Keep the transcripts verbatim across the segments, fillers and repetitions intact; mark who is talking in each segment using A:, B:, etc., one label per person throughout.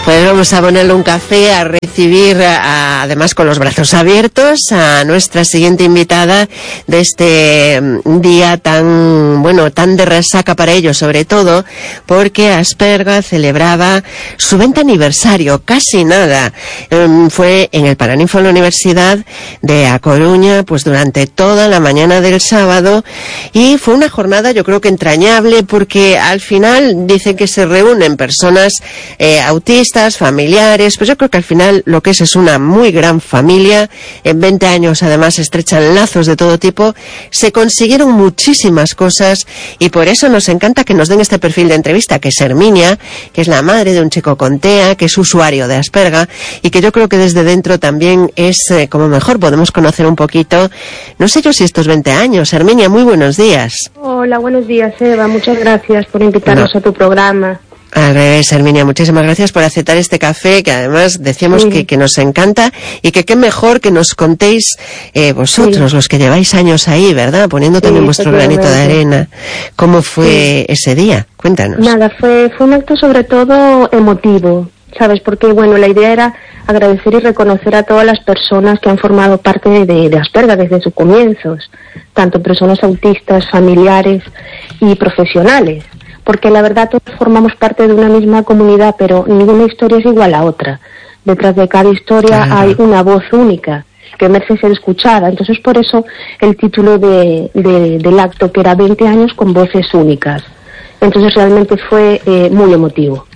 A: Pues vamos a ponerle un café, a recibir, a, además con los brazos abiertos, a nuestra siguiente invitada de este día tan, bueno, tan de resaca para ellos, sobre todo porque Asperga celebraba su veinte aniversario, casi nada. Um, fue en el Paraninfo de la Universidad de A Coruña, pues durante toda la mañana del sábado, y fue una jornada yo creo que entrañable, porque al final dicen que se reúnen personas eh, autistas, familiares, pues yo creo que al final lo que es es una muy gran familia. En veinte años además estrechan lazos de todo tipo, se consiguieron muchísimas cosas y por eso nos encanta que nos den este perfil de entrevista, que es Herminia, que es la madre de un chico con T E A, que es usuario de Asperga y que yo creo que desde dentro también es eh, como mejor podemos conocer un poquito, no sé yo si estos veinte años. Herminia, muy buenos días.
B: Hola, buenos días, Eva, muchas gracias por invitarnos no. a tu programa.
A: Al revés, Herminia, muchísimas gracias por aceptar este café, que además decíamos sí. que, que nos encanta y que qué mejor que nos contéis eh, vosotros, sí. los que lleváis años ahí, ¿verdad? Poniendo también sí, vuestro granito de arena. ¿Cómo fue sí. ese día? Cuéntanos.
B: Nada, fue, fue un acto sobre todo emotivo, ¿sabes? Porque, bueno, la idea era agradecer y reconocer a todas las personas que han formado parte de, de Asperga desde sus comienzos, tanto personas autistas, familiares y profesionales. Porque la verdad todos formamos parte de una misma comunidad, pero ninguna historia es igual a otra. Detrás de cada historia claro. hay una voz única que merece ser escuchada. Entonces por eso el título de, de, del acto, que era veinte años con voces únicas. Entonces realmente fue eh, muy emotivo.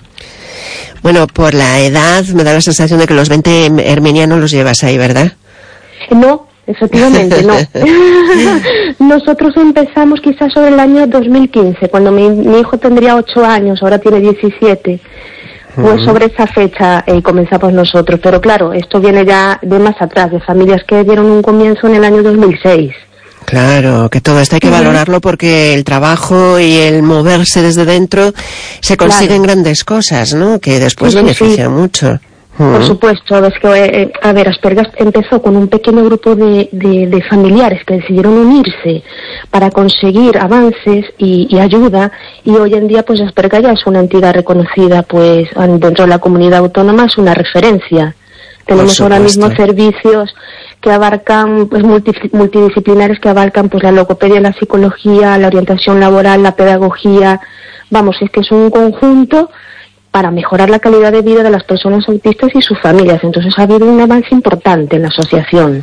A: Bueno, por la edad me da la sensación de que los veinte Herminia no los llevas ahí, ¿verdad?
B: No. Efectivamente, no. Nosotros empezamos quizás sobre el año dos mil quince, cuando mi, mi hijo tendría ocho años, ahora tiene diecisiete. Pues uh-huh. sobre esa fecha eh, comenzamos nosotros. Pero claro, esto viene ya de más atrás, de familias que dieron un comienzo en el año dos mil seis.
A: Claro, que todo esto hay que uh-huh. valorarlo, porque el trabajo y el moverse desde dentro se consiguen claro. grandes cosas, ¿no? Que después sí, benefician sí. mucho.
B: Por supuesto, es que, eh, a ver, Asperga empezó con un pequeño grupo de, de, de familiares que decidieron unirse para conseguir avances y, y ayuda, y hoy en día pues Asperga ya es una entidad reconocida pues dentro de la comunidad autónoma, es una referencia. Tenemos ahora mismo servicios que abarcan, pues multi, multidisciplinares que abarcan pues la logopedia, la psicología, la orientación laboral, la pedagogía. Vamos, es que es un conjunto para mejorar la calidad de vida de las personas autistas y sus familias. Entonces ha habido un avance importante en la asociación.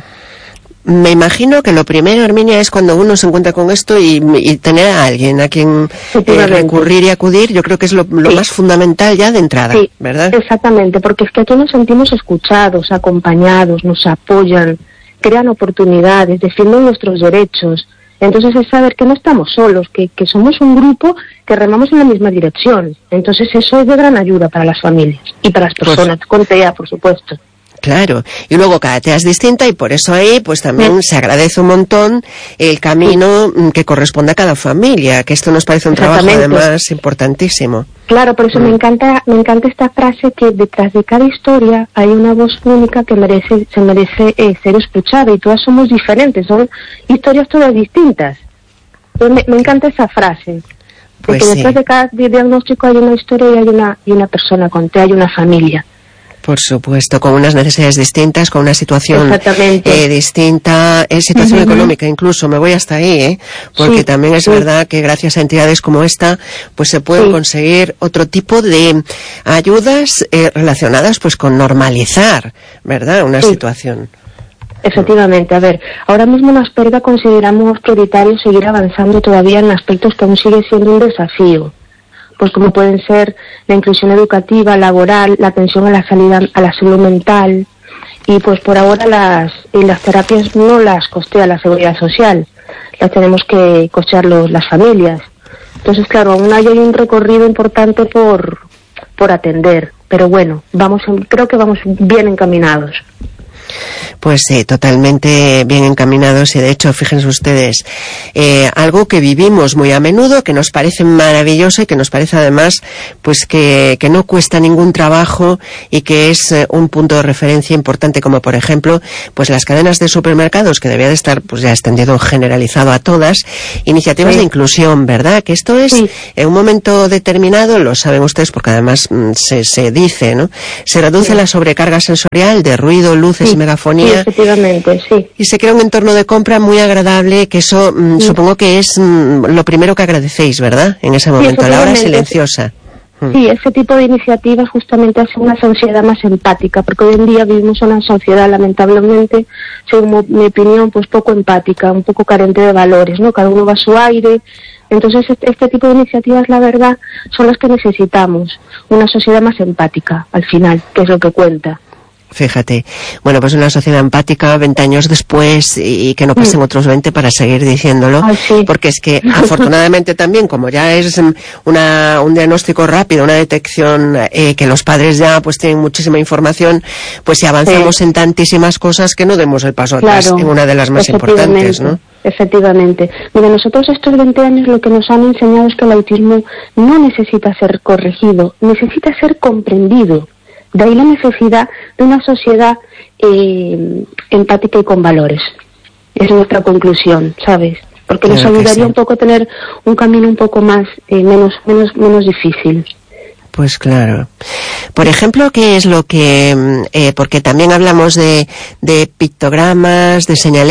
A: Me imagino que lo primero, Herminia, es cuando uno se encuentra con esto y, y tener a alguien a quien eh, recurrir y acudir. Yo creo que es lo, lo sí. más fundamental ya de entrada, sí, ¿verdad? Exactamente, porque es que aquí nos sentimos escuchados, acompañados, nos apoyan, crean oportunidades, defienden nuestros derechos. Entonces es saber que no estamos solos, que, que somos un grupo que remamos en la misma dirección. Entonces eso es de gran ayuda para las familias y para las personas pues, con T E A, por supuesto. Claro, y luego cada T E A es distinta y por eso ahí pues también sí. se agradece un montón el camino sí. que corresponde a cada familia, que esto nos parece un trabajo además importantísimo.
B: Claro, por eso mm. me encanta me encanta esta frase, que detrás de cada historia hay una voz única que merece se merece eh, ser escuchada, y todas somos diferentes, son historias todas distintas. Entonces, me, me encanta esa frase, porque pues detrás sí. de cada diagnóstico hay una historia y hay una y una persona con T E A, hay una familia.
A: Por supuesto, con unas necesidades distintas, con una situación eh, distinta, eh, situación uh-huh. económica incluso, me voy hasta ahí, ¿eh? Porque sí, también es sí. verdad que gracias a entidades como esta, pues se pueden sí. conseguir otro tipo de ayudas eh, relacionadas pues con normalizar, ¿verdad? Una sí. situación.
B: Efectivamente, a ver, ahora mismo en Asperga consideramos prioritario seguir avanzando todavía en aspectos que aún sigue siendo un desafío. Pues como pueden ser la inclusión educativa, laboral, la atención a la salida, a la salud mental, y pues por ahora las las terapias no las costea la Seguridad Social, las tenemos que costear los, las familias. Entonces, claro, aún hay un recorrido importante por por atender, pero bueno, vamos, creo que vamos bien encaminados.
A: Pues sí, totalmente bien encaminados y de hecho, fíjense ustedes, eh, algo que vivimos muy a menudo, que nos parece maravilloso y que nos parece además pues que, que no cuesta ningún trabajo y que es eh, un punto de referencia importante, como por ejemplo pues las cadenas de supermercados, que debía de estar pues ya extendido, generalizado a todas, iniciativas sí. de inclusión, ¿verdad? Que esto es sí. en un momento determinado, lo saben ustedes porque además mm, se, se dice, ¿no? Se reduce sí. la sobrecarga sensorial de ruido, luces
B: sí.
A: y megafonía.
B: Sí, efectivamente, sí.
A: Y se crea un entorno de compra muy agradable, que eso mm, sí. supongo que es mm, lo primero que agradecéis, ¿verdad? En ese momento, sí, la hora silenciosa.
B: Sí, ese tipo de iniciativas justamente hace una sociedad más empática, porque hoy en día vivimos una sociedad, lamentablemente, según mi opinión, pues poco empática, un poco carente de valores, ¿no? Cada uno va a su aire. Entonces, este, este tipo de iniciativas, la verdad, son las que necesitamos. Una sociedad más empática, al final, que es lo que cuenta.
A: Fíjate, bueno, pues una sociedad empática veinte años después y que no pasen mm. otros veinte para seguir diciéndolo,
B: Ay, sí.
A: porque es que afortunadamente también, como ya es una, un diagnóstico rápido, una detección eh, que los padres ya pues tienen muchísima información, pues si avanzamos sí. en tantísimas cosas que no demos el paso atrás
B: claro,
A: en una de las más importantes, ¿no?
B: Efectivamente. Mira, nosotros estos veinte años lo que nos han enseñado es que el autismo no necesita ser corregido, necesita ser comprendido. De ahí la necesidad de una sociedad eh, empática y con valores. Es nuestra conclusión, ¿sabes? Porque nos
A: claro
B: ayudaría
A: sí.
B: un poco a tener un camino un poco más, eh, menos, menos, menos difícil.
A: Pues claro. Por ejemplo, ¿qué es lo que, eh, porque también hablamos de, de pictogramas, de señales